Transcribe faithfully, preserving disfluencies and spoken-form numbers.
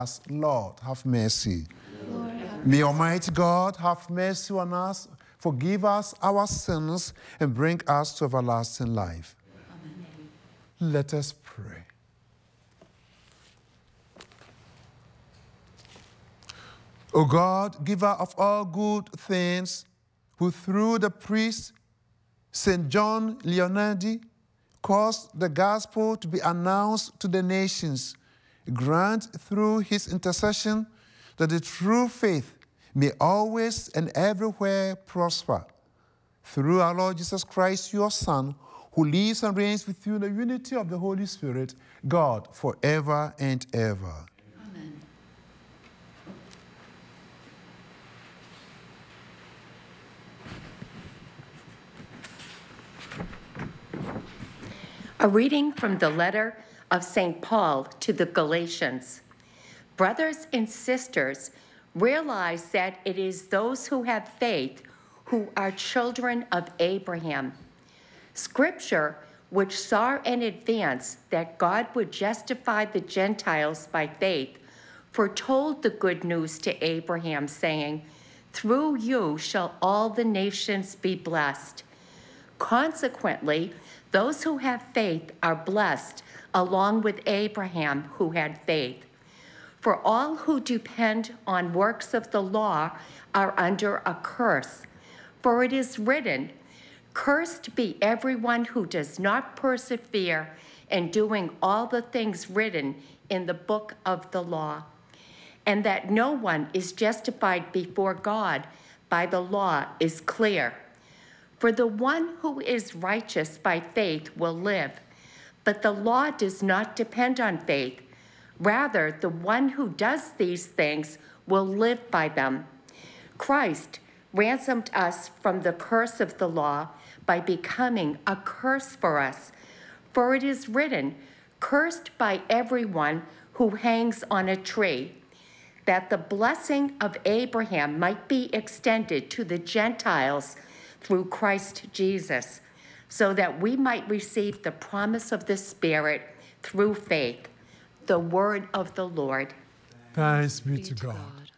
us. Lord, have mercy. Lord, have May Almighty God have mercy on us, forgive us our sins, and bring us to everlasting life. Amen. Let us pray. O God, giver of all good things, who through the priest Saint John Leonardi caused the gospel to be announced to the nations, grant through his intercession that the true faith may always and everywhere prosper. Through our Lord Jesus Christ, your Son, who lives and reigns with you in the unity of the Holy Spirit, God, forever and ever. Amen. A reading from the letter of Saint Paul to the Galatians. Brothers and sisters, realize that it is those who have faith who are children of Abraham. Scripture, which saw in advance that God would justify the Gentiles by faith, foretold the good news to Abraham, saying, "Through you shall all the nations be blessed." Consequently, those who have faith are blessed, along with Abraham, who had faith. For all who depend on works of the law are under a curse. For it is written, "Cursed be everyone who does not persevere in doing all the things written in the book of the law," and that no one is justified before God by the law is clear. For the one who is righteous by faith will live, but the law does not depend on faith. Rather, the one who does these things will live by them. Christ ransomed us from the curse of the law by becoming a curse for us. For it is written, "Cursed by everyone who hangs on a tree," that the blessing of Abraham might be extended to the Gentiles through Christ Jesus, so that we might receive the promise of the Spirit through faith. The word of the Lord. Thanks be to God.